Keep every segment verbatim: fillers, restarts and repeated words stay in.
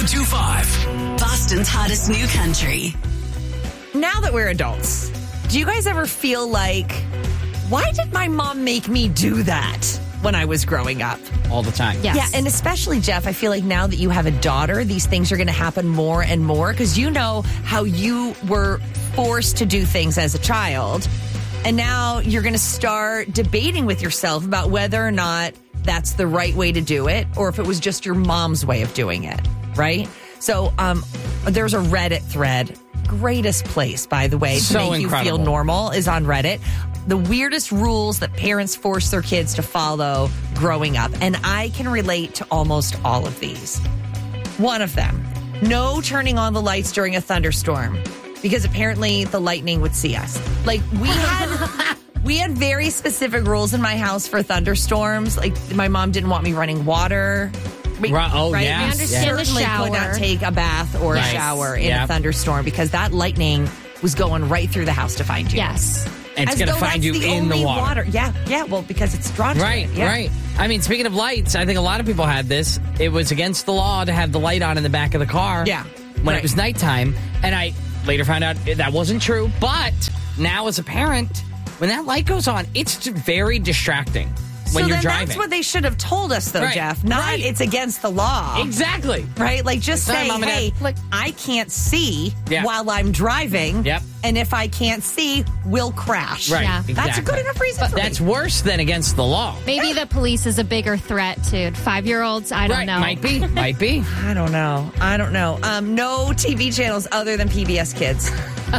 two five. Boston's hottest new country. Now that we're adults, do you guys ever feel like, why did my mom make me do that when I was growing up? All the time. Yes. Yeah, and especially, Jeff, I feel like now that you have a daughter, these things are going to happen more and more because you know how you were forced to do things as a child. And now you're going to start debating with yourself about whether or not that's the right way to do it or if it was just your mom's way of doing it, right? So um, there's a Reddit thread. Greatest place, by the way, to So make incredible. you feel normal is on Reddit. The weirdest rules that parents force their kids to follow growing up. And I can relate to almost all of these. One of them, no turning on the lights during a thunderstorm because apparently the lightning would see us. Like we had we had very specific rules in my house for thunderstorms. Like my mom didn't want me running water. We, Right, oh, right? yes, We understand the certainly could not shower. take a bath or Right. a shower in Yep. a thunderstorm because that lightning was going right through the house to find you. Yes. And it's As going to though find that's you the in the only water. Yeah, yeah. Well, because it's drawn to Right, it. Yeah. right. I mean, speaking of lights, I think a lot of people had this. It was against the law to have the light on in the back of the car. Yeah, When right. it was nighttime. And I later found out that wasn't true. But now as a parent, when that light goes on, it's very distracting when so you're then driving. that's what they should have told us, though, Right, Jeff. Not right. it's against the law. Exactly. Right? Like, just Sorry, say, Mom and Dad. hey, Look- I can't see Yeah. while I'm driving. Yep. And if I can't see, we'll crash. Right. Yeah. Exactly. That's a good enough reason for That's me. worse than against the law. Maybe the police is a bigger threat to five-year-olds. I don't right. know. Might be. Might be. I don't know. I don't know. Um, no T V channels other than P B S Kids.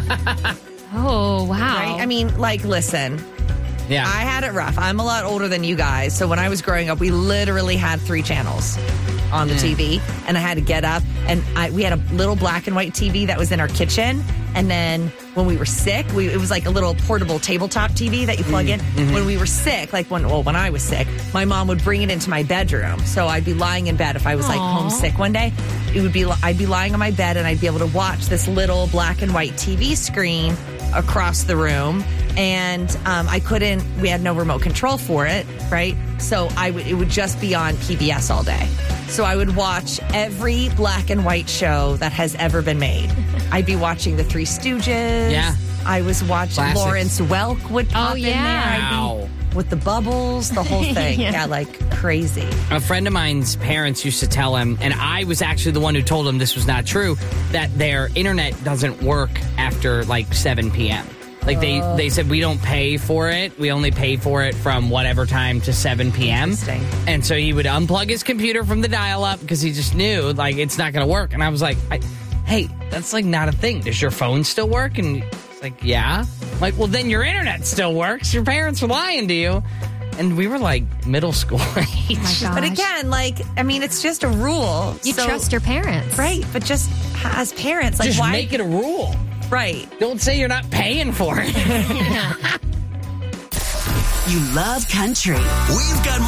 Oh, wow. Right? I mean, like, listen. Yeah. I had it rough. I'm a lot older than you guys. So when I was growing up, we literally had three channels on the T V. And I had to get up. And I, we had a little black and white T V that was in our kitchen. And then when we were sick, we, it was like a little portable tabletop T V that you plug in. When we were sick, like when, well, when I was sick, my mom would bring it into my bedroom. So I'd be lying in bed if I was like Aw. homesick one day. It would be, I'd be lying on my bed and I'd be able to watch this little black and white T V screen across the room. And um, I couldn't, we had no remote control for it, right? So I would, it would just be on P B S all day. So I would watch every black and white show that has ever been made. I'd be watching The Three Stooges. Yeah. I was watching Classics. Lawrence Welk would pop Oh, in yeah. there. I'd Wow. be with the bubbles, the whole thing. Yeah. Yeah, like crazy. A friend of mine's parents used to tell him, and I was actually the one who told him this was not true, that their internet doesn't work after like seven p.m. Like they, they said, we don't pay for it. We only pay for it from whatever time to seven p.m. Interesting. And so he would unplug his computer from the dial-up because he just knew, like, it's not going to work. And I was like, I, hey, that's, like, not a thing. Does your phone still work? And it's like, yeah. I'm like, well, then your internet still works. Your parents were lying to you. And we were, like, middle school age. My gosh. But again, like, I mean, it's just a rule. you So- trust your parents. Right, but just as parents, like, Just why? make it a rule. Right. Don't say you're not paying for it. You love country. We've got